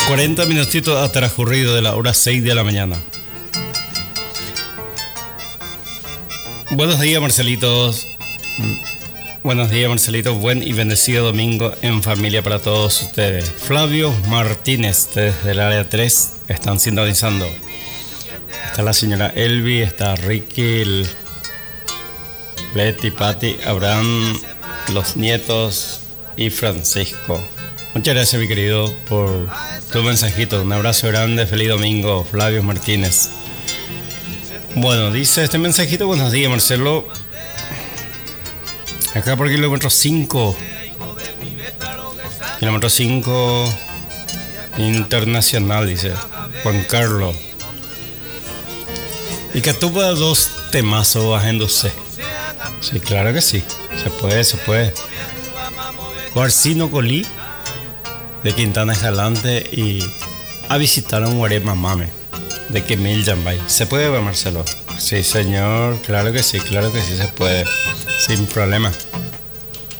40 minutitos ha transcurrido de la hora 6 de la mañana. Buenos días, Marcelitos. Buenos días, Marcelitos. Buen y bendecido domingo en familia para todos ustedes. Flavio Martínez, desde el área 3, están sintonizando. Está la señora Elvi, está Ricky, Leti, Patti, Abraham, los nietos y Francisco. Muchas gracias, mi querido, por tu mensajito. Un abrazo grande, feliz domingo, Flavio Martínez. Bueno, dice este mensajito: buenos días, Marcelo. Acá por kilómetro 5. Kilómetro 5 internacional, dice Juan Carlos. Y que tuvo dos temazos bajándose. Sí, claro que sí. Se puede. Guarcino Colí, de Quintana Escalante, y a visitar a un Guarema Mame, de Quemil Yambay. ¿Se puede, Marcelo? Sí, señor. Claro que sí se puede. Sin problema.